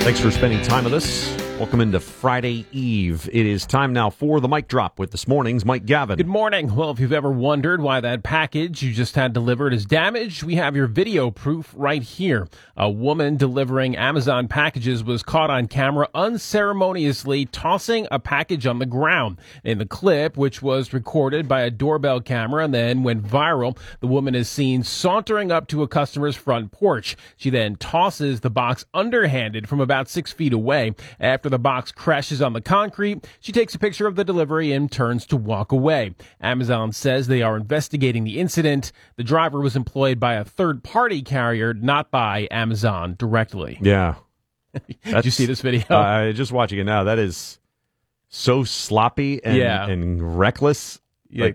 Thanks for spending time with us. Welcome into Friday Eve. It is time now for the Mic Drop with this morning's Mike Gavin. Good morning. Well, if you've ever wondered why that package you just had delivered is damaged, we have your video proof right here. A woman delivering Amazon packages was caught on camera unceremoniously tossing a package on the ground. In the clip, which was recorded by a doorbell camera and then went viral, the woman is seen sauntering up to a customer's front porch. She then tosses the box underhanded from about 6 feet away. After the box crashes on the concrete, she takes a picture of the delivery and turns to walk away. Amazon says they are investigating the incident. The driver was employed by a third-party carrier, not by Amazon directly. Yeah. Did you see this video? Just watching it now. That is so sloppy and reckless. Yeah.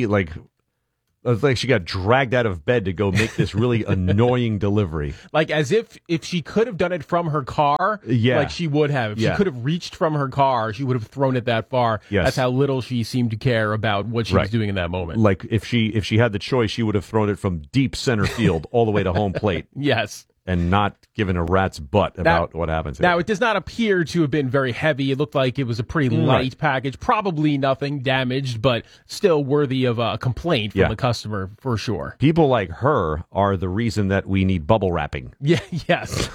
It's like she got dragged out of bed to go make this really annoying delivery. Like as if she could have done it from her car, like she would have. If she could have reached from her car, she would have thrown it that far. Yes. That's how little she seemed to care about what she was doing in that moment. Like if she had the choice, she would have thrown it from deep center field all the way to home plate. Yes. And not given a rat's butt about what happens. Now, it does not appear to have been very heavy. It looked like it was a pretty light package. Probably nothing damaged, but still worthy of a complaint from the customer for sure. People like her are the reason that we need bubble wrapping. Yeah, yes.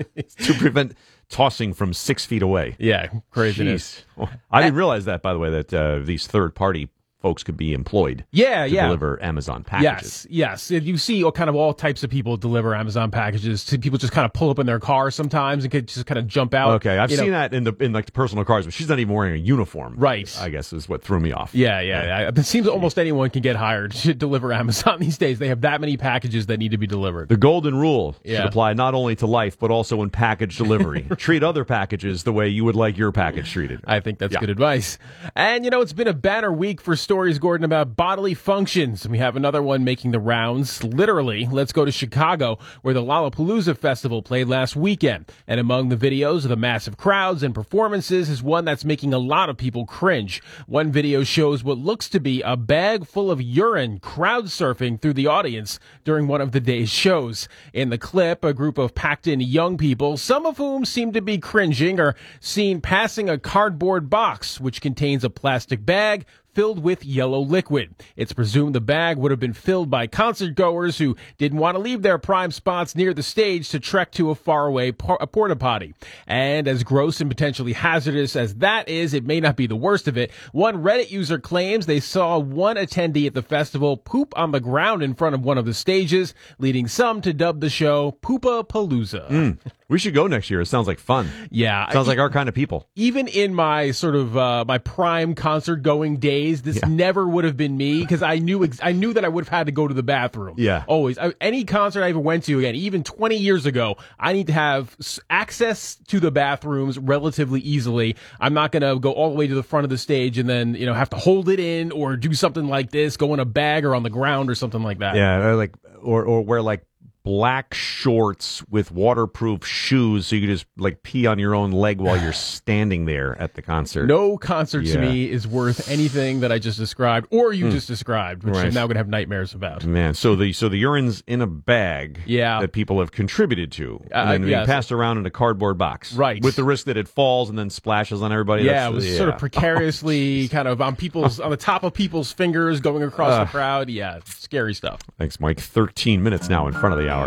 To prevent tossing from 6 feet away. Yeah, craziness. I didn't realize that, by the way, that these third-party folks could be employed to deliver Amazon packages. Yes. You see all types of people deliver Amazon packages. People just kind of pull up in their car sometimes and could just kind of jump out. Okay, I've seen that in the personal cars, but she's not even wearing a uniform. Right. I guess is what threw me off. Yeah. It seems almost anyone can get hired to deliver Amazon these days. They have that many packages that need to be delivered. The golden rule should apply not only to life, but also in package delivery. Treat other packages the way you would like your package treated. I think that's good advice. And, it's been a banner week for stories, Gordon, about bodily functions. We have another one making the rounds. Literally, let's go to Chicago, where the Lollapalooza Festival played last weekend. And among the videos of the massive crowds and performances is one that's making a lot of people cringe. One video shows what looks to be a bag full of urine crowd surfing through the audience during one of the day's shows. In the clip, a group of packed-in young people, some of whom seem to be cringing, are seen passing a cardboard box, which contains a plastic bag filled with yellow liquid. It's presumed the bag would have been filled by concert goers who didn't want to leave their prime spots near the stage to trek to a faraway porta potty. And as gross and potentially hazardous as that is, it may not be the worst of it. One Reddit user claims they saw one attendee at the festival poop on the ground in front of one of the stages, leading some to dub the show Poopa-Palooza. We should go next year. It sounds like fun. Yeah. Sounds like our kind of people. Even in my sort of my prime concert going days, this never would have been me because I knew that I would have had to go to the bathroom. Yeah. Always. Any concert I ever went to, again, even 20 years ago, I need to have access to the bathrooms relatively easily. I'm not going to go all the way to the front of the stage and then, have to hold it in or do something like this, go in a bag or on the ground or something like that. Yeah, or wear black shorts with waterproof shoes so you can just pee on your own leg while you're standing there at the concert. No concert to me is worth anything that I just described or you just described, which I'm now going to have nightmares about. Man, so the urine's in a bag that people have contributed to and then being passed around in a cardboard box. Right. With the risk that it falls and then splashes on everybody. Yeah, it was sort of precariously kind of on the top of people's fingers going across the crowd. Yeah, scary stuff. Thanks, Mike. 13 minutes now in front of the hour.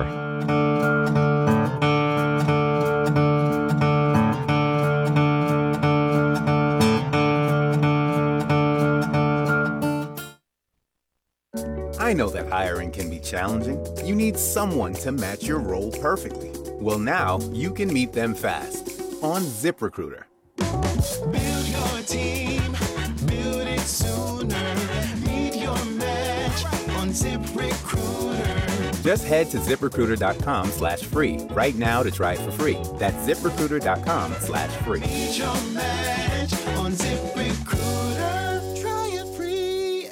I know that hiring can be challenging. You need someone to match your role perfectly. Well, now you can meet them fast on ZipRecruiter. Build your team, build it sooner. Meet your match on ZipRecruiter. Just head to ZipRecruiter.com/free right now to try it for free. That's ZipRecruiter.com/free. Meet your match on ZipRecruiter. Try it free.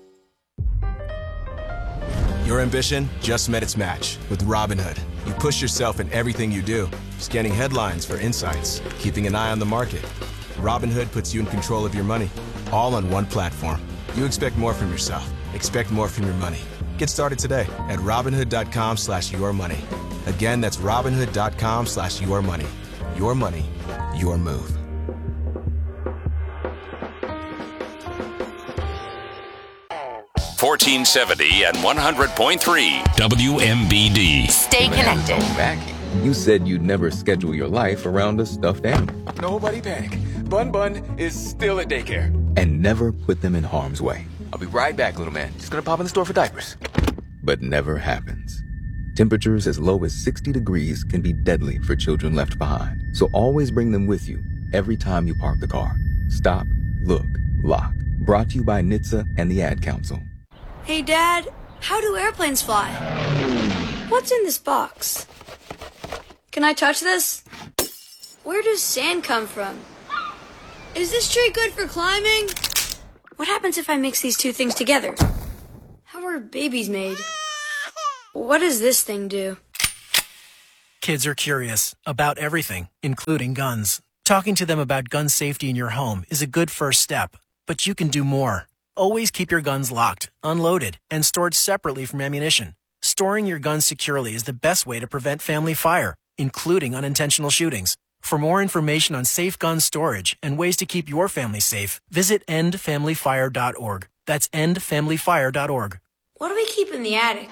Your ambition just met its match with Robinhood. You push yourself in everything you do, scanning headlines for insights, keeping an eye on the market. Robinhood puts you in control of your money, all on one platform. You expect more from yourself. Expect more from your money. Get started today at Robinhood.com/yourmoney. Again, that's Robinhood.com/yourmoney. Your money, your move. .1470 and 100.3 WMBD. Stay connected. Mackie, you said you'd never schedule your life around a stuffed animal. Nobody panic. Bun Bun is still at daycare. And never put them in harm's way. I'll be right back, little man. Just gonna pop in the store for diapers. But never happens. Temperatures as low as 60 degrees can be deadly for children left behind. So always bring them with you every time you park the car. Stop, look, lock. Brought to you by NHTSA and the Ad Council. Hey, Dad, how do airplanes fly? What's in this box? Can I touch this? Where does sand come from? Is this tree good for climbing? What happens if I mix these two things together? How are babies made? What does this thing do? Kids are curious about everything, including guns. Talking to them about gun safety in your home is a good first step, but you can do more. Always keep your guns locked, unloaded, and stored separately from ammunition. Storing your guns securely is the best way to prevent family fire, including unintentional shootings. For more information on safe gun storage and ways to keep your family safe, visit endfamilyfire.org. That's endfamilyfire.org. What do we keep in the attic?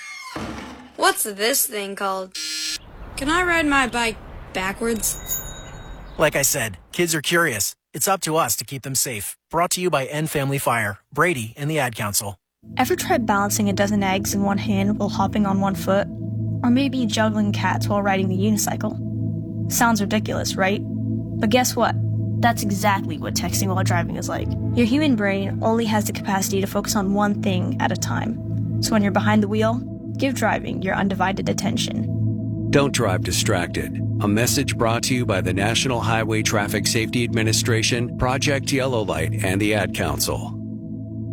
What's this thing called? Can I ride my bike backwards? Like I said, kids are curious. It's up to us to keep them safe. Brought to you by End Family Fire, Brady, and the Ad Council. Ever tried balancing a dozen eggs in one hand while hopping on one foot? Or maybe juggling cats while riding the unicycle? Sounds ridiculous, right? But guess what? That's exactly what texting while driving is like. Your human brain only has the capacity to focus on one thing at a time. So when you're behind the wheel, give driving your undivided attention. Don't drive distracted. A message brought to you by the National Highway Traffic Safety Administration, Project Yellow Light, and the Ad Council.